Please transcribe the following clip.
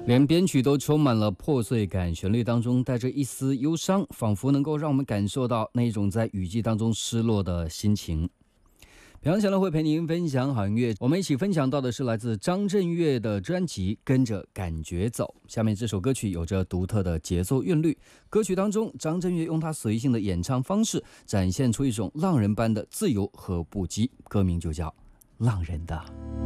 连编曲都充满了破碎感，旋律当中带着一丝忧伤，仿佛能够让我们感受到那一种在雨季当中失落的心情。平阳小乐会陪您分享好音乐，我们一起分享到的是来自张震岳的专辑《跟着感觉走》。下面这首歌曲有着独特的节奏韵律，歌曲当中张震岳用他随性的演唱方式展现出一种浪人般的自由和不羁，歌名就叫《浪人的》。